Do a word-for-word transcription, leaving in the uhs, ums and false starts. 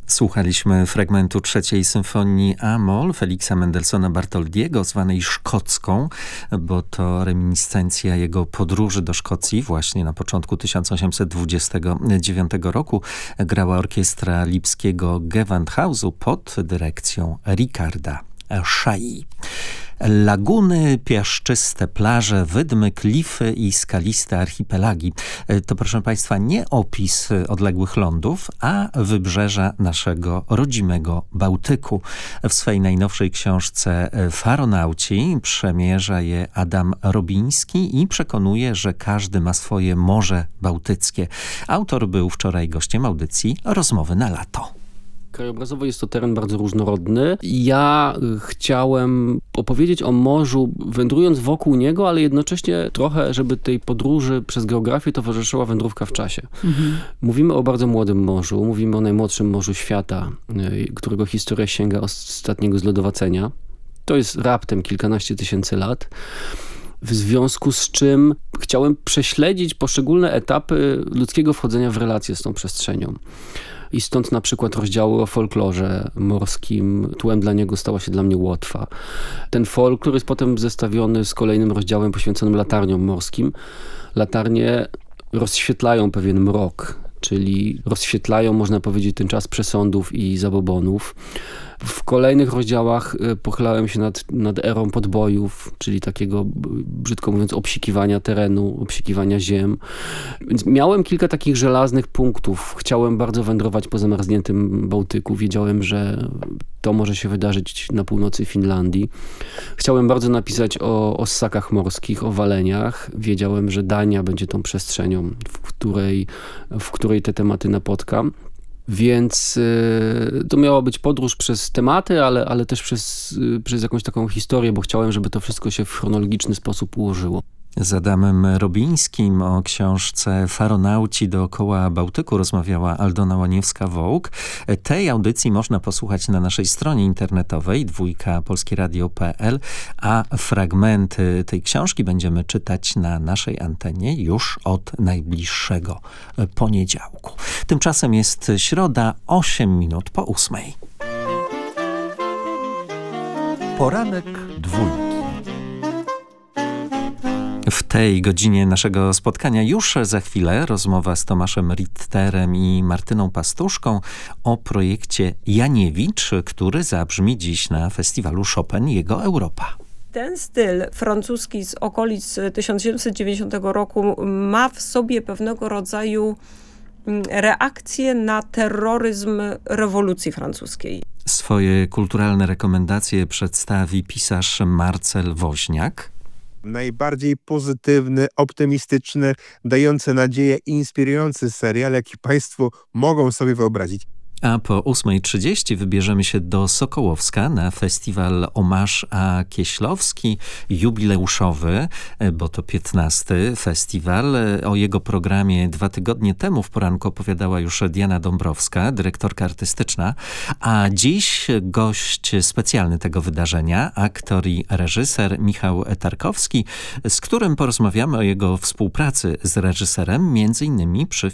Słuchaliśmy fragmentu trzeciej symfonii A-moll Feliksa Mendelssohna Bartholdiego, zwanej szkocką, bo to reminiscencja jego podróży do Szkocji. Właśnie na początku tysiąc osiemset dwudziestego dziewiątego roku grała orkiestra lipskiego Gewandhausu pod dyrekcją Ricarda Chailly. Laguny, piaszczyste plaże, wydmy, klify i skaliste archipelagi. To, proszę Państwa, nie opis odległych lądów, a wybrzeża naszego rodzimego Bałtyku. W swej najnowszej książce Faronauci przemierza je Adam Robiński i przekonuje, że każdy ma swoje Morze Bałtyckie. Autor był wczoraj gościem audycji Rozmowy na lato. Krajobrazowo jest to teren bardzo różnorodny. Ja chciałem opowiedzieć o morzu, wędrując wokół niego, ale jednocześnie trochę, żeby tej podróży przez geografię towarzyszyła wędrówka w czasie. Mhm. Mówimy o bardzo młodym morzu, mówimy o najmłodszym morzu świata, którego historia sięga ostatniego zlodowacenia. To jest raptem kilkanaście tysięcy lat. W związku z czym chciałem prześledzić poszczególne etapy ludzkiego wchodzenia w relacje z tą przestrzenią. I stąd na przykład rozdziały o folklorze morskim. Tłem dla niego stała się dla mnie Łotwa. Ten folklor jest potem zestawiony z kolejnym rozdziałem poświęconym latarniom morskim. Latarnie rozświetlają pewien mrok, czyli rozświetlają, można powiedzieć, ten czas przesądów i zabobonów. W kolejnych rozdziałach pochylałem się nad, nad erą podbojów, czyli takiego, brzydko mówiąc, obsikiwania terenu, obsikiwania ziem. Więc miałem kilka takich żelaznych punktów. Chciałem bardzo wędrować po zamarzniętym Bałtyku. Wiedziałem, że to może się wydarzyć na północy Finlandii. Chciałem bardzo napisać o ossakach morskich, o waleniach. Wiedziałem, że Dania będzie tą przestrzenią, w której, w której te tematy napotkam. Więc y, to miała być podróż przez tematy, ale, ale też przez, y, przez jakąś taką historię, bo chciałem, żeby to wszystko się w chronologiczny sposób ułożyło. Z Adamem Robińskim o książce Faronauci dookoła Bałtyku rozmawiała Aldona Łaniewska-Wołk. Tej audycji można posłuchać na naszej stronie internetowej dwójka polskieradio kropka pe el, a fragmenty tej książki będziemy czytać na naszej antenie już od najbliższego poniedziałku. Tymczasem jest środa, osiem minut po ósmej. Poranek dwójki. W tej godzinie naszego spotkania już za chwilę rozmowa z Tomaszem Ritterem i Martyną Pastuszką o projekcie Janiewicz, który zabrzmi dziś na festiwalu Chopin Jego Europa. Ten styl francuski z okolic tysiąc siedemset dziewięćdziesiątego roku ma w sobie pewnego rodzaju reakcję na terroryzm rewolucji francuskiej. Swoje kulturalne rekomendacje przedstawi pisarz Marcel Woźniak. Najbardziej pozytywny, optymistyczny, dający nadzieję i inspirujący serial, jaki Państwo mogą sobie wyobrazić. A po ósmej trzydzieści wybierzemy się do Sokołowska na festiwal Omarz a Kieślowski, jubileuszowy, bo to piętnasty festiwal. O jego programie dwa tygodnie temu w poranku opowiadała już Diana Dąbrowska, dyrektorka artystyczna, a dziś gość specjalny tego wydarzenia, aktor i reżyser Michał Tarkowski, z którym porozmawiamy o jego współpracy z reżyserem, między innymi przy